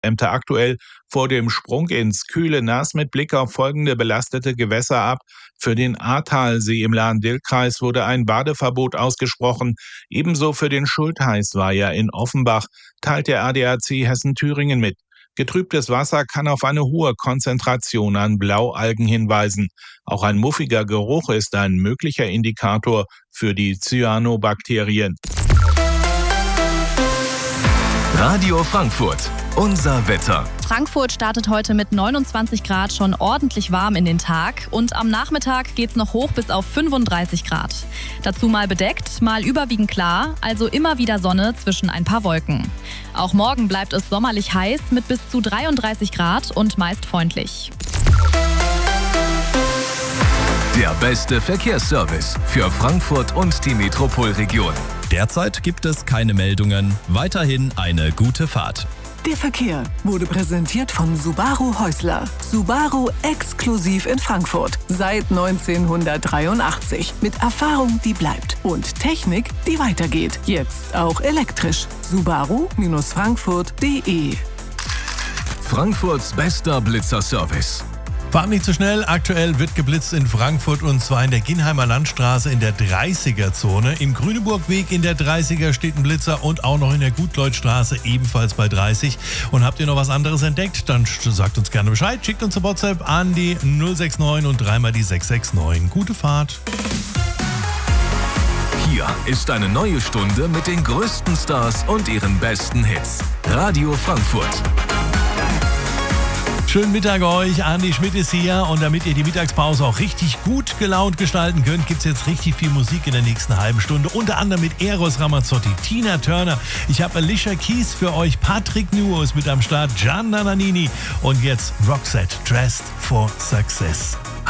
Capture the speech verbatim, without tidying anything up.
Ämter aktuell vor dem Sprung ins kühle Nass mit Blick auf folgende belastete Gewässer ab. Für den Ahrtalsee im Lahn-Dill-Kreis wurde ein Badeverbot ausgesprochen. Ebenso für den Schultheißweiher in Offenbach, teilt der A D A C Hessen-Thüringen mit. Getrübtes Wasser kann auf eine hohe Konzentration an Blaualgen hinweisen. Auch ein muffiger Geruch ist ein möglicher Indikator für die Cyanobakterien. Radio Frankfurt, unser Wetter. Frankfurt startet heute mit neunundzwanzig Grad schon ordentlich warm in den Tag und am Nachmittag geht's noch hoch bis auf fünfunddreißig Grad. Dazu mal bedeckt, mal überwiegend klar, also immer wieder Sonne zwischen ein paar Wolken. Auch morgen bleibt es sommerlich heiß mit bis zu dreiunddreißig Grad und meist freundlich. Der beste Verkehrsservice für Frankfurt und die Metropolregion. Derzeit gibt es keine Meldungen. Weiterhin eine gute Fahrt. Der Verkehr wurde präsentiert von Subaru Häusler. Subaru exklusiv in Frankfurt. Seit neunzehnhundertdreiundachtzig. Mit Erfahrung, die bleibt. Und Technik, die weitergeht. Jetzt auch elektrisch. Subaru Frankfurt punkt de. Frankfurts bester Blitzerservice. Fahrt nicht zu schnell. Aktuell wird geblitzt in Frankfurt und zwar in der Ginheimer Landstraße in der dreißiger-Zone. Im Grüneburgweg in der dreißiger steht ein Blitzer und auch noch in der Gutleutstraße ebenfalls bei dreißig. Und habt ihr noch was anderes entdeckt? Dann sagt uns gerne Bescheid. Schickt uns eine WhatsApp an die null sechs neun und dreimal die sechs sechs neun. Gute Fahrt. Hier ist eine neue Stunde mit den größten Stars und ihren besten Hits. Radio Frankfurt. Schönen Mittag euch, Andi Schmidt ist hier und damit ihr die Mittagspause auch richtig gut gelaunt gestalten könnt, gibt es jetzt richtig viel Musik in der nächsten halben Stunde, unter anderem mit Eros Ramazzotti, Tina Turner, ich habe Alicia Keys für euch, Patrick Nuos mit am Start, Gian Nannini und jetzt Roxette, Dressed for Success.